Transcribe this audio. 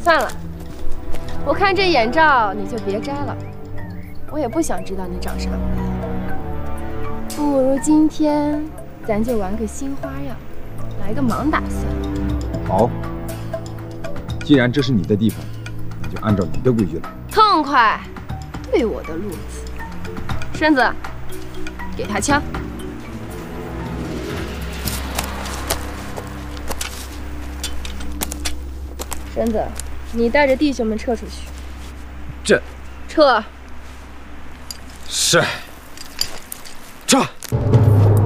算了，我看这眼罩你就别摘了，我也不想知道你长啥模样。不如今天咱就玩个新花样，来个盲打算了。 好，既然这是你的地盘，那就按照你的规矩来。 痛快，对我的路子。身子，给他枪。身子，你带着弟兄们撤出去。 这， 撤。 是，撤。